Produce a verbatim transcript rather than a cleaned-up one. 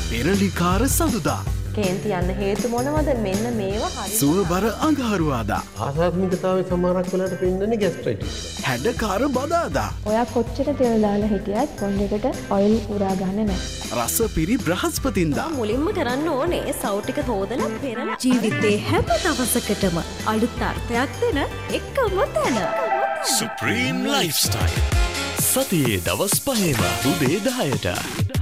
පෙරලිකාර සඳුදා. කේන්ති යන්න හේතු මොනවද? මෙන්න මේවා හරි. සුවබර අඟහරුවාදා. ආසාත්මිකතාවය සමහරක් වෙලාවට පෙන්වන්නේ ગેස්ට්‍රයිටිස්. හැඩකාර බදාදා. ඔයා කොච්චර තෙල් දාලා හිටියත් කොණ්ඩේකට ඔයිල් උරා ගන්න නැහැ. රස පිරි බ්‍රහස්පතින්දා. මුලින්ම කරන්න ඕනේ සව් ටික හොදලා පෙරලා ජීවිතේ හැම දවසකටම අලුත් අර්ථයක් දෙන එකම තැන. Supreme Lifestyle. සතියේ දවස් පහේම උදේ දහයට.